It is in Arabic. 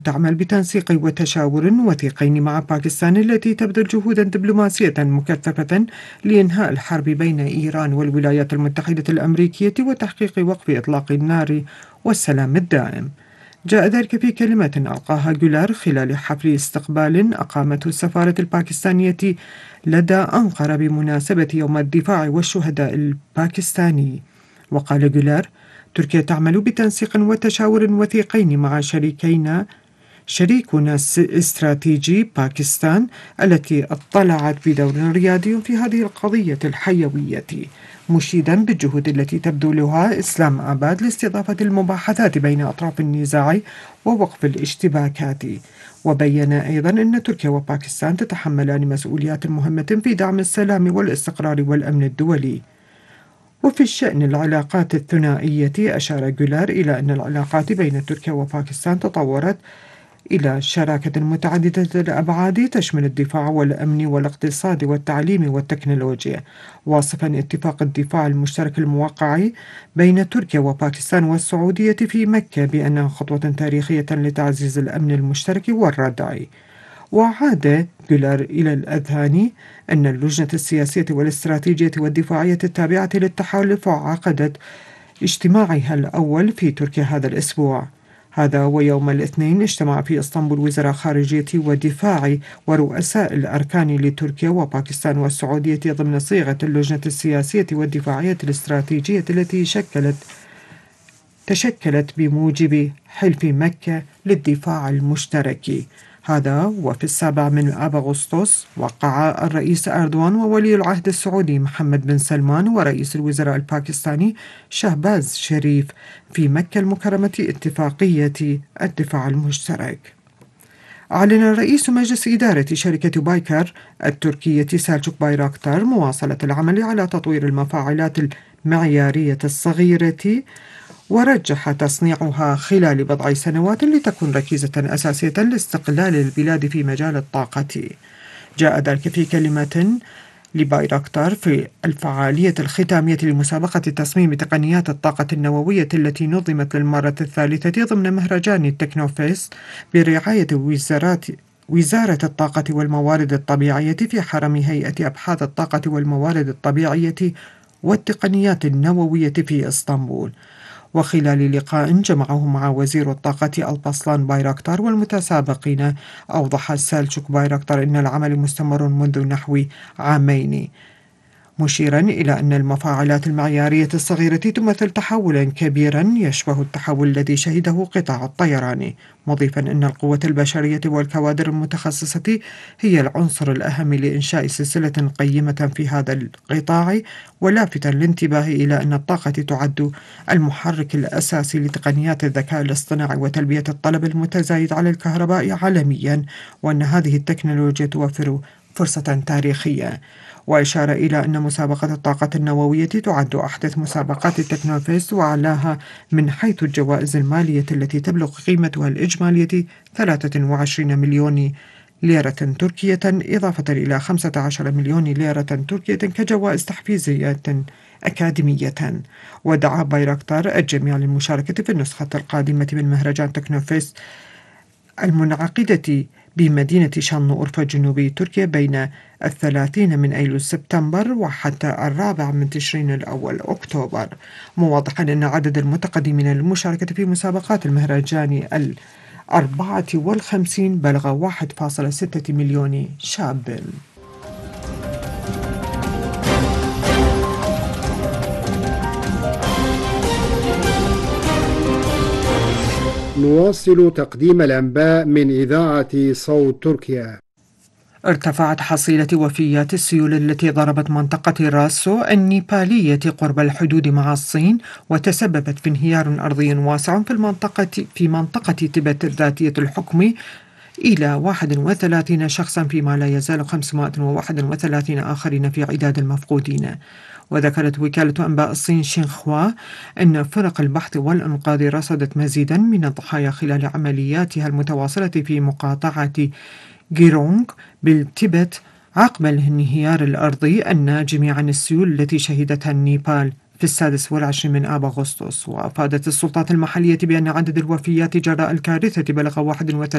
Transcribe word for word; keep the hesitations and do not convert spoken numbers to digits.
تعمل بتنسيق وتشاور وثيقين مع باكستان التي تبذل جهودا دبلوماسية مكثفة لإنهاء الحرب بين إيران والولايات المتحدة الأمريكية وتحقيق وقف إطلاق النار والسلام الدائم. جاء ذلك في كلمة ألقاها جولار خلال حفل استقبال أقامته السفارة الباكستانية لدى أنقرة بمناسبة يوم الدفاع والشهداء الباكستاني. وقال جولار: تركيا تعمل بتنسيق وتشاور وثيقين مع شريكين شريكنا الاستراتيجي باكستان التي اطلعت بدور ريادي في هذه القضية الحيوية، مشيدا بالجهود التي تبذلها إسلام آباد لاستضافة المباحثات بين أطراف النزاع ووقف الاشتباكات. وبين أيضا أن تركيا وباكستان تتحملان مسؤوليات مهمة في دعم السلام والاستقرار والأمن الدولي. وفي الشأن العلاقات الثنائية، أشار جولار إلى أن العلاقات بين تركيا وباكستان تطورت إلى شراكة متعددة الأبعاد تشمل الدفاع والأمن والاقتصاد والتعليم والتكنولوجيا، واصفا اتفاق الدفاع المشترك الموقع بين تركيا وباكستان والسعودية في مكة بأنها خطوة تاريخية لتعزيز الأمن المشترك والردع. وعاد جولار إلى الأذهان أن اللجنة السياسية والاستراتيجية والدفاعية التابعة للتحالف عقدت اجتماعها الأول في تركيا هذا الأسبوع. هذا ويوم الاثنين اجتمع في اسطنبول وزراء خارجية ودفاع ورؤساء الأركان لتركيا وباكستان والسعودية ضمن صيغة اللجنة السياسية والدفاعية الاستراتيجية التي شكلت تشكلت بموجب حلف مكة للدفاع المشترك. هذا وفي السابع من آب أغسطس وقع الرئيس أردوان وولي العهد السعودي محمد بن سلمان ورئيس الوزراء الباكستاني شهباز شريف في مكة المكرمة اتفاقية الدفاع المشترك. أعلن رئيس مجلس إدارة شركة بايكر التركية سالچوك بايراكتار مواصلة العمل على تطوير المفاعلات المعيارية الصغيرة، ورجح تصنيعها خلال بضع سنوات لتكون ركيزة أساسية لاستقلال البلاد في مجال الطاقة. جاء ذلك في كلمة لبايراكتار في الفعالية الختامية لمسابقة تصميم تقنيات الطاقة النووية التي نظمت للمرة الثالثة ضمن مهرجان التكنوفيست برعاية وزارات وزارة الطاقة والموارد الطبيعية في حرم هيئة أبحاث الطاقة والموارد الطبيعية والتقنيات النووية في اسطنبول. وخلال لقاء جمعه مع وزير الطاقة الباسلان بايراكتار والمتسابقين، أوضح سالچوك بايراكتار أن العمل مستمر منذ نحو عامين، مشيرا إلى أن المفاعلات المعيارية الصغيرة تمثل تحولا كبيرا يشبه التحول الذي شهده قطاع الطيران، مضيفا أن القوة البشرية والكوادر المتخصصة هي العنصر الأهم لإنشاء سلسلة قيمة في هذا القطاع، ولافتا الانتباه إلى أن الطاقة تعد المحرك الأساسي لتقنيات الذكاء الاصطناعي وتلبية الطلب المتزايد على الكهرباء عالميا، وأن هذه التكنولوجيا توفر فرصة تاريخية. وأشار إلى أن مسابقة الطاقة النووية تعد أحدث مسابقات التكنوفيست وأعلاها من حيث الجوائز المالية التي تبلغ قيمتها الإجمالية ثلاثة وعشرين مليون ليرة تركية، إضافة إلى خمسة عشر مليون ليرة تركية كجوائز تحفيزية أكاديمية. ودعا بايراكتار الجميع للمشاركة في النسخة القادمة من مهرجان تكنوفيست المنعقدة بمدينة شانlıurfa جنوب تركيا بين الثلاثين من أيلول سبتمبر وحتى الرابع من تشرين الأول أكتوبر، موضحا أن عدد المتقدمين للمشاركة في مسابقات المهرجان الأربعة والخمسين بلغ واحد فاصلة ستة مليون شاب. نواصل تقديم الأنباء من إذاعة صوت تركيا. ارتفعت حصيلة وفيات السيول التي ضربت منطقة راسو النيبالية قرب الحدود مع الصين، وتسببت في انهيار أرضي واسع في المنطقة في منطقة تبت ذاتية الحكم إلى واحد وثلاثين شخصا، فيما لا يزال خمسمائة وواحد وثلاثين آخرين في عداد المفقودين. وذكرت وكالة أنباء الصين شينخوا أن فرق البحث والإنقاذ رصدت مزيدا من الضحايا خلال عملياتها المتواصلة في مقاطعة جيرونغ بالتبت عقب الانهيار الأرضي الناجم عن السيول التي شهدتها النيبال في السادس والعشرين من آب أغسطس. وأفادت السلطات المحلية بأن عدد الوفيات جراء الكارثة بلغ واحد وثلاثين